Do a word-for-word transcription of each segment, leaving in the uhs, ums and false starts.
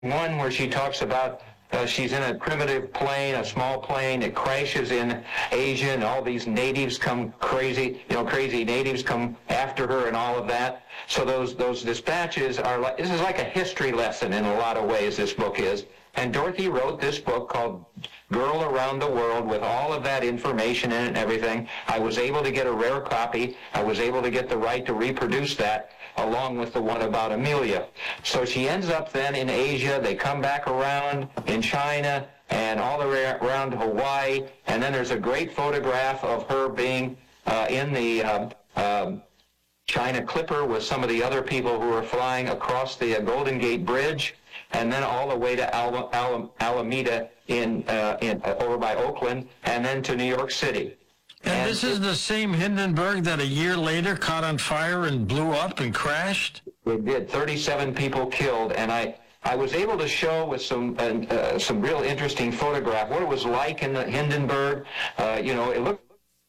one where she talks about uh, she's in a primitive plane, a small plane. It crashes in Asia, and all these natives come crazy. You know, crazy natives come after her, and all of that. So those those dispatches are like, this is like a history lesson in a lot of ways. This book is, and Dorothy wrote this book called Girl Around the World with all of that information in it and everything. I was able to get a rare copy. I was able to get the right to reproduce that along with the one about Amelia. So she ends up then in Asia. They come back around in China and all the way around Hawaii. And then there's a great photograph of her being uh, in the uh, um, China Clipper with some of the other people who were flying across the uh, Golden Gate Bridge, and then all the way to Al Al Alameda in, uh, in uh, over by Oakland, and then to New York City. And, and this is the same Hindenburg that a year later caught on fire and blew up and crashed? It did. thirty-seven people killed, and I, I was able to show with some uh, uh, some real interesting photograph what it was like in the Hindenburg. Uh, you know, it looked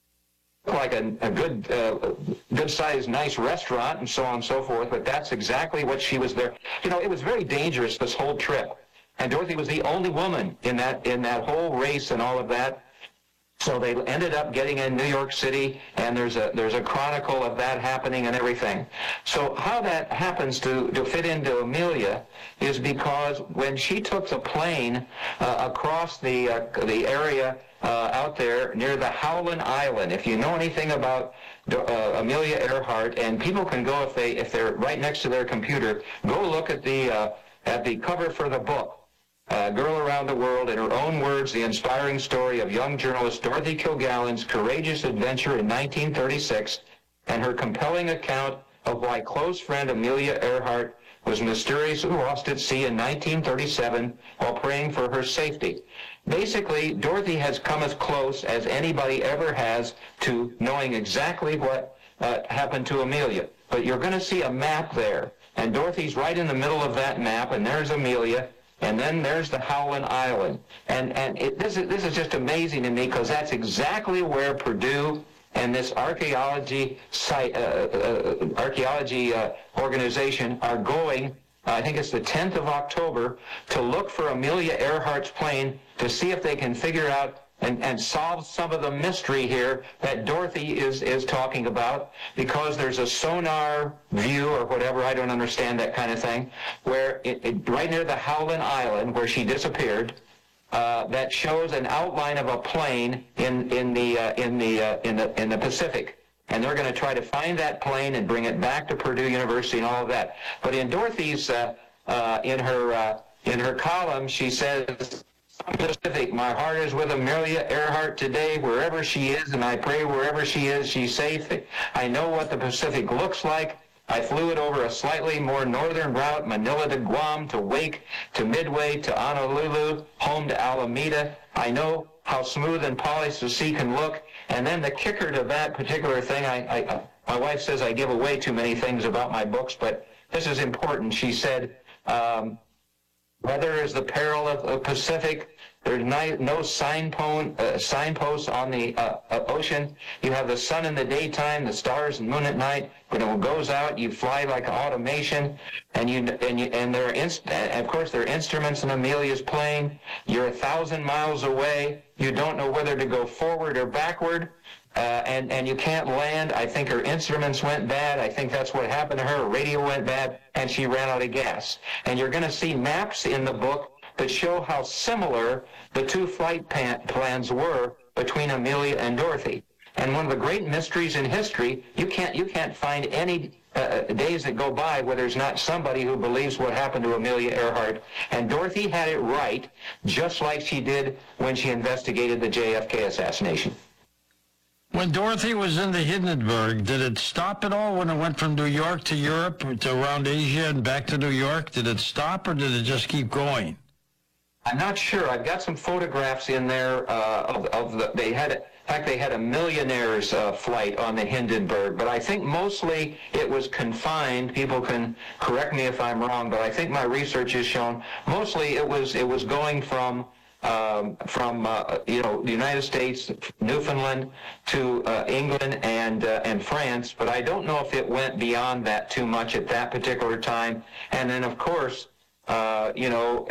like a, a good, uh, good-sized, nice restaurant, and so on and so forth, but that's exactly what she was there. You know, it was very dangerous, this whole trip, and Dorothy was the only woman in that, in that whole race and all of that. So they ended up getting in New York City, and there's a there's a chronicle of that happening and everything. So how that happens to, to fit into Amelia is because when she took the plane uh, across the uh, the area uh, out there near the Howland Island, if you know anything about uh, Amelia Earhart, and people can go if they if they're right next to their computer, go look at the uh, at the cover for the book. Uh, Girl Around the World, in her own words, the inspiring story of young journalist Dorothy Kilgallen's courageous adventure in nineteen thirty-six, and her compelling account of why close friend Amelia Earhart was mysteriously lost at sea in nineteen thirty-seven while praying for her safety. Basically, Dorothy has come as close as anybody ever has to knowing exactly what uh, happened to Amelia. But you're going to see a map there, and Dorothy's right in the middle of that map, and there's Amelia. And then there's the Howland Island. And, and it, this, is, this is just amazing to me because that's exactly where Purdue and this archaeology site, uh, uh, archaeology uh, organization are going. Uh, I think it's the tenth of October to look for Amelia Earhart's plane to see if they can figure out and, and solve some of the mystery here that Dorothy is, is talking about, because there's a sonar view or whatever, I don't understand that kind of thing, where it, it, right near the Howland Island where she disappeared, uh, that shows an outline of a plane in, in, the, uh, in, the, uh, in, the, in the Pacific. And they're going to try to find that plane and bring it back to Purdue University and all of that. But in Dorothy's, uh, uh, in, her, uh, in her column, she says, Pacific, my heart is with Amelia Earhart today, wherever she is, and I pray wherever she is, she's safe. I know what the Pacific looks like. I flew it over a slightly more northern route, Manila to Guam, to Wake, to Midway, to Honolulu, home to Alameda. I know how smooth and polished the sea can look. And then the kicker to that particular thing, I, I, my wife says I give away too many things about my books, but this is important. She said, um, weather is the peril of the Pacific. There's no signpost, uh, signposts on the uh, uh, ocean. You have the sun in the daytime, the stars and moon at night. When it goes out, you fly like automation, and you and you and there are inst of course there are instruments in Amelia's plane. You're a thousand miles away. You don't know whether to go forward or backward. Uh, and, and you can't land. I think her instruments went bad. I think that's what happened to her. Her radio went bad, and she ran out of gas. And you're going to see maps in the book that show how similar the two flight plans were between Amelia and Dorothy. And one of the great mysteries in history, you can't, you can't find any uh, days that go by where there's not somebody who believes what happened to Amelia Earhart. And Dorothy had it right, just like she did when she investigated the J F K assassination. When Dorothy was in the Hindenburg, did it stop at all when it went from New York to Europe, to around Asia and back to New York? Did it stop, or did it just keep going? I'm not sure. I've got some photographs in there uh, of, of the, they had, in fact, they had a millionaire's uh, flight on the Hindenburg, but I think mostly it was confined. People can correct me if I'm wrong, but I think my research has shown mostly it was, it was going from Um, from uh, you know, the United States, Newfoundland, to uh, England and uh, and France, but I don't know if it went beyond that too much at that particular time. And then, of course, uh, you know,